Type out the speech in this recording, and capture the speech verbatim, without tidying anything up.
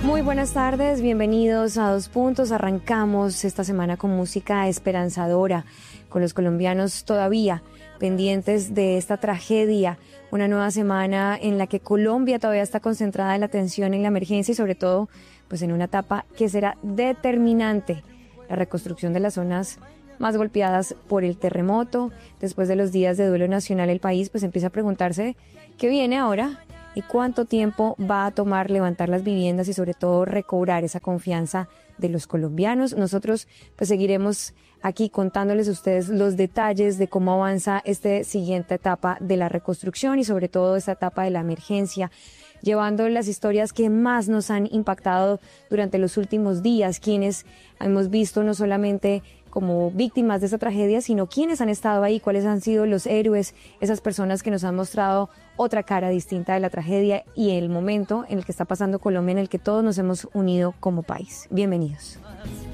Muy buenas tardes, bienvenidos a Dos Puntos. Arrancamos esta semana con música esperanzadora, con los colombianos todavía pendientes de esta tragedia. Una nueva semana en la que Colombia todavía está concentrada en la atención en la emergencia y sobre todo pues en una etapa que será determinante, la reconstrucción de las zonas más golpeadas por el terremoto. Después de los días de duelo nacional, el país pues empieza a preguntarse qué viene ahora y cuánto tiempo va a tomar levantar las viviendas y sobre todo recobrar esa confianza de los colombianos. Nosotros pues seguiremos aquí contándoles a ustedes los detalles de cómo avanza esta siguiente etapa de la reconstrucción y sobre todo esta etapa de la emergencia, llevando las historias que más nos han impactado durante los últimos días, quienes hemos visto no solamente como víctimas de esta tragedia, sino quienes han estado ahí, cuáles han sido los héroes, esas personas que nos han mostrado otra cara distinta de la tragedia y el momento en el que está pasando Colombia, en el que todos nos hemos unido como país. Bienvenidos.